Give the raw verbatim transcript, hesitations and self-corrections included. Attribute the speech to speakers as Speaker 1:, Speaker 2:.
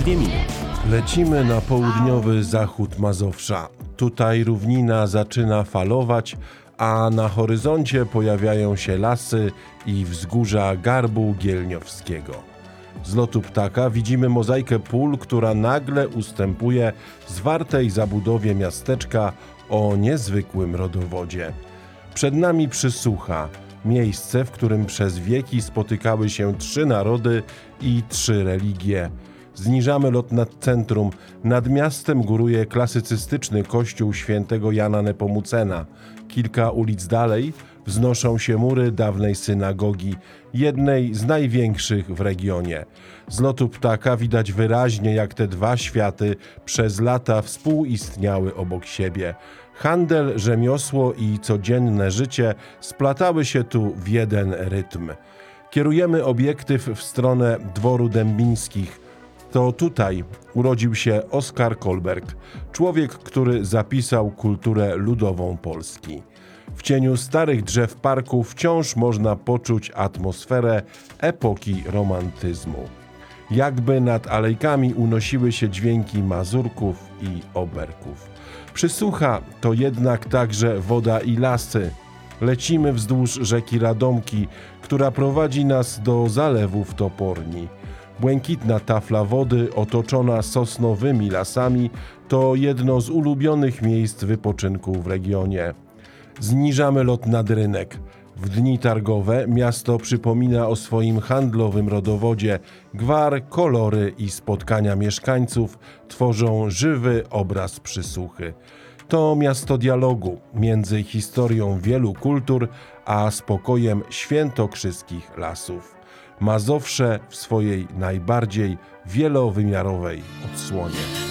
Speaker 1: dwie minuty.
Speaker 2: Lecimy na południowy zachód Mazowsza. Tutaj równina zaczyna falować, a na horyzoncie pojawiają się lasy i wzgórza Garbu Gielniowskiego. Z lotu ptaka widzimy mozaikę pól, która nagle ustępuje zwartej zabudowie miasteczka o niezwykłym rodowodzie. Przed nami Przysłucha, miejsce, w którym przez wieki spotykały się trzy narody i trzy religie. Zniżamy lot nad centrum. Nad miastem góruje klasycystyczny kościół świętego Jana Nepomucena. Kilka ulic dalej wznoszą się mury dawnej synagogi, jednej z największych w regionie. Z lotu ptaka widać wyraźnie, jak te dwa światy przez lata współistniały obok siebie. Handel, rzemiosło i codzienne życie splatały się tu w jeden rytm. Kierujemy obiektyw w stronę dworu Dębińskich. To tutaj urodził się Oskar Kolberg, człowiek, który zapisał kulturę ludową Polski. W cieniu starych drzew parku wciąż można poczuć atmosferę epoki romantyzmu. Jakby nad alejkami unosiły się dźwięki mazurków i oberków. Przysłucha to jednak także woda i lasy. Lecimy wzdłuż rzeki Radomki, która prowadzi nas do zalewów Toporni. Błękitna tafla wody otoczona sosnowymi lasami to jedno z ulubionych miejsc wypoczynku w regionie. Zniżamy lot nad rynek. W dni targowe miasto przypomina o swoim handlowym rodowodzie. Gwar, kolory i spotkania mieszkańców tworzą żywy obraz Przysłuchy. To miasto dialogu między historią wielu kultur a spokojem świętokrzyskich lasów. Mazowsze w swojej najbardziej wielowymiarowej odsłonie.